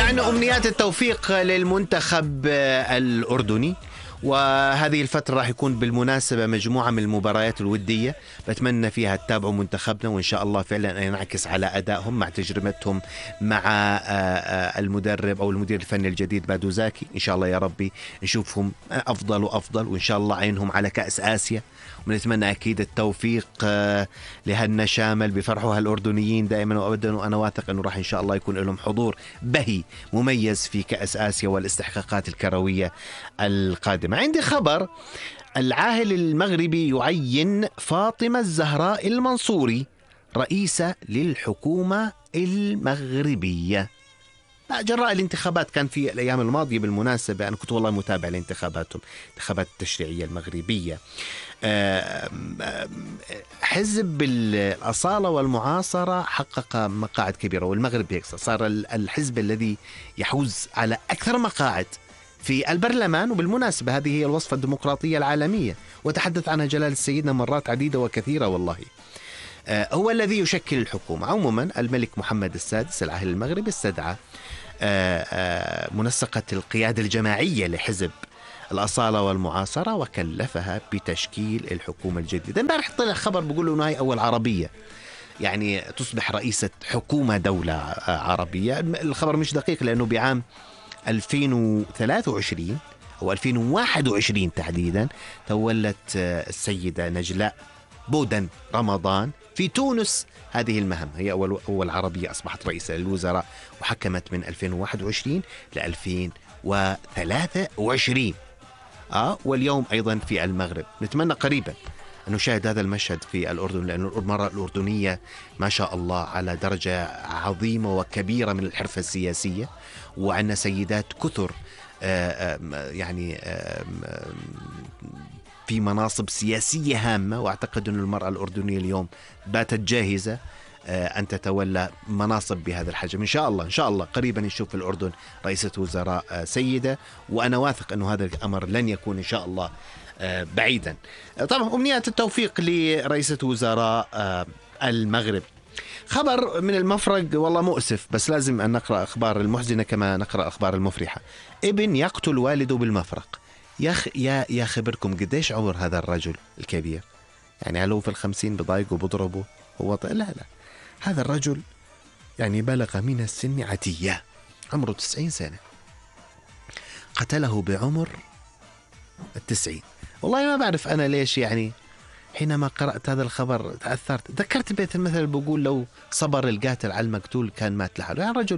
يعني أمنيات التوفيق للمنتخب الأردني. وهذه الفترة راح يكون بالمناسبة مجموعة من المباريات الودية بتمنى فيها تتابعوا منتخبنا، وإن شاء الله فعلا ينعكس على أدائهم مع تجربتهم مع المدرب أو المدير الفني الجديد بادو زاكي. إن شاء الله يا ربي نشوفهم أفضل وأفضل، وإن شاء الله عينهم على كأس آسيا، ونتمنى أكيد التوفيق لهالنشامة اللي بيفرحوها الأردنيين دائما وأبدا. وأنا واثق أنه راح إن شاء الله يكون لهم حضور بهي مميز في كأس آسيا والاستحقاقات الكروية القادمة. عندي خبر: العاهل المغربي يعين فاطمة الزهراء المنصوري رئيسة للحكومة المغربية جراء الانتخابات. كان في الأيام الماضية بالمناسبة أنا كنت والله متابع لانتخاباتهم، انتخابات التشريعية المغربية. حزب الأصالة والمعاصرة حقق مقاعد كبيرة، والمغرب هيك صار الحزب الذي يحوز على أكثر مقاعد في البرلمان. وبالمناسبة هذه هي الوصفة الديمقراطية العالمية، وتحدث عنها جلالة سيدنا مرات عديدة وكثيرة والله. هو الذي يشكل الحكومة. عموما الملك محمد السادس العاهل المغربي استدعى منسقة القيادة الجماعية لحزب الأصالة والمعاصرة وكلفها بتشكيل الحكومة الجديدة. امبارح طلع خبر بيقولوا انه هي أول عربية يعني تصبح رئيسة حكومة دولة عربية. الخبر مش دقيق لأنه بعام 2023 أو 2021 تحديدا تولت السيدة نجلاء بودن رمضان في تونس هذه المهام. هي أول عربية أصبحت رئيسة للوزراء، وحكمت من 2021 ل 2023. واليوم أيضا في المغرب. نتمنى قريبا أن نشاهد هذا المشهد في الأردن، لأن المرأة الأردنية ما شاء الله على درجة عظيمة وكبيرة من الحرفة السياسية، وعندنا سيدات كثر يعني في مناصب سياسية هامة. وأعتقد أن المرأة الأردنية اليوم باتت جاهزة أن تتولى مناصب بهذا الحجم. إن شاء الله قريبا نشوف في الأردن رئيسة وزراء سيدة، وأنا واثق أنه هذا الأمر لن يكون إن شاء الله بعيدا. طبعا أمنيات التوفيق لرئيسة وزراء المغرب. خبر من المفرق والله مؤسف، بس لازم أن نقرأ أخبار المحزنة كما نقرأ أخبار المفرحة. ابن يقتل والده بالمفرق. يا خبركم قديش عمر هذا الرجل الكبير؟ يعني هل هو في 50 بضايقه وبضربه؟ لا، هذا الرجل يعني بلغ من السن عتية، عمره 90 سنة، قتله بعمر 90. والله ما بعرف أنا ليش، يعني حينما قرأت هذا الخبر تأثرت، ذكرت بيت المثل بقول لو صبر القاتل على المقتول كان مات لحاله. يعني رجل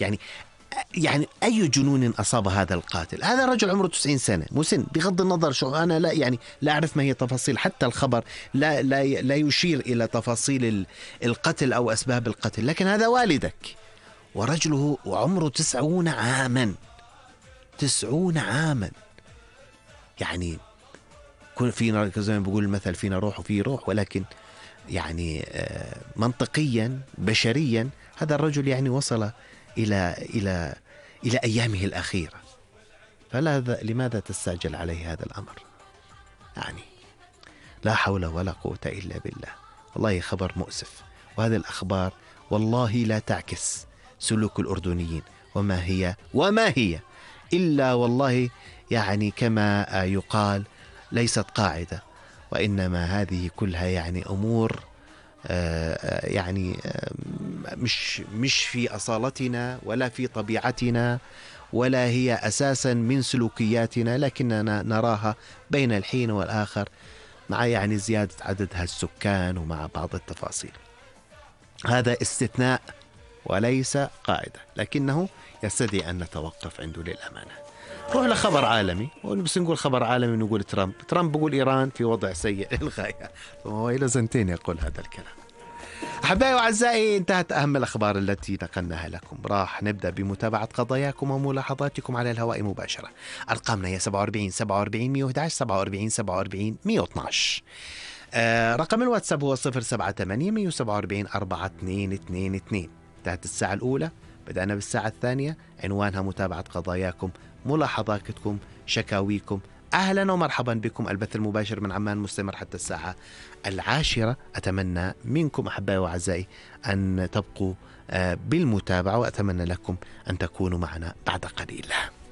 يعني أي جنون أصاب هذا القاتل؟ هذا رجل عمره 90 سنة، مسن بغض النظر شو أنا لا أعرف ما هي تفاصيل، حتى الخبر لا يشير إلى تفاصيل القتل أو أسباب القتل، لكن هذا والدك ورجله وعمره 90 عاما. 90 عاما يعني فينا زي ما بقول المثل فينا روح وفي روح، ولكن يعني منطقيا بشريا هذا الرجل يعني وصل إلى أيامه الأخيرة، لماذا تستعجل عليه هذا الأمر؟ يعني لا حول ولا قوة إلا بالله. والله خبر مؤسف، وهذه الأخبار والله لا تعكس سلوك الأردنيين، وما هي إلا والله يعني كما يقال ليست قاعدة، وإنما هذه كلها يعني أمور يعني مش في أصالتنا ولا في طبيعتنا ولا هي أساسا من سلوكياتنا، لكننا نراها بين الحين والآخر مع يعني زيادة عدد السكان ومع بعض التفاصيل. هذا استثناء وليس قاعدة، لكنه يستدعي أن نتوقف عنده للأمانة. روح لخبر عالمي، بس نقول خبر عالمي نقول ترامب بقول إيران في وضع سيء للغاية، وهو إلى سنتين يقول هذا الكلام. أحبائي وأعزائي، انتهت أهم الأخبار التي نقلناها لكم. راح نبدأ بمتابعة قضاياكم وملاحظاتكم على الهواء مباشرة. أرقامنا هي 47 47 111 47 47 112. رقم الواتساب هو 078 147 4222. انتهت الساعة الأولى، بدأنا بالساعة الثانية، عنوانها متابعة قضاياكم، ملاحظاتكم، شكاويكم. أهلا ومرحبا بكم. البث المباشر من عمان مستمر حتى الساعة 10. أتمنى منكم أحبائي وأعزائي أن تبقوا بالمتابعة، وأتمنى لكم أن تكونوا معنا بعد قليل.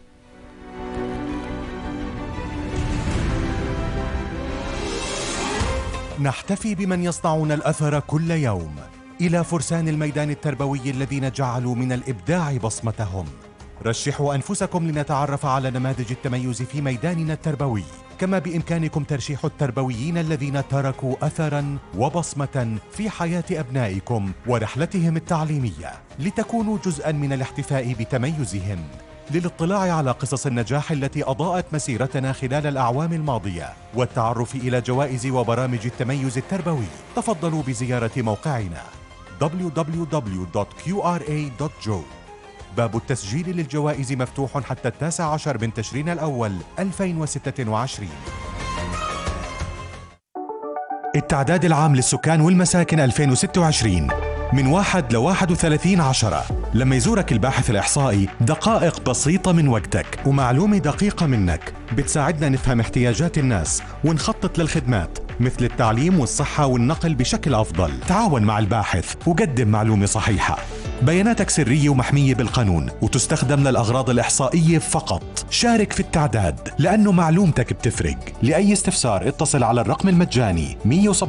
نحتفي بمن يصنعون الأثر كل يوم، إلى فرسان الميدان التربوي الذين جعلوا من الإبداع بصمتهم. رشحوا أنفسكم لنتعرف على نماذج التميز في ميداننا التربوي، كما بإمكانكم ترشيح التربويين الذين تركوا أثراً وبصمة في حياة أبنائكم ورحلتهم التعليمية، لتكونوا جزءاً من الاحتفاء بتميزهم. للاطلاع على قصص النجاح التي أضاءت مسيرتنا خلال الأعوام الماضية والتعرف إلى جوائز وبرامج التميز التربوي، تفضلوا بزيارة موقعنا www.qra.jo. باب التسجيل للجوائز مفتوح حتى 19 من تشرين الأول 2026. التعداد العام للسكان والمساكن 2026 من 1 ل 31/10. لما يزورك الباحث الإحصائي دقائق بسيطة من وقتك ومعلومة دقيقة منك بتساعدنا نفهم احتياجات الناس ونخطط للخدمات مثل التعليم والصحة والنقل بشكل أفضل. تعاون مع الباحث وقدم معلومة صحيحة. بياناتك سرية ومحمية بالقانون وتستخدم للأغراض الإحصائية فقط. شارك في التعداد لأنه معلومتك بتفرق. لأي استفسار اتصل على الرقم المجاني 107